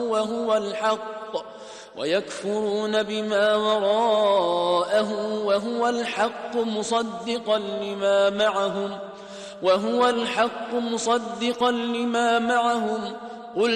وهو الحق، ويكفرون بما وراءه وهو الحق مصدقا لما معهم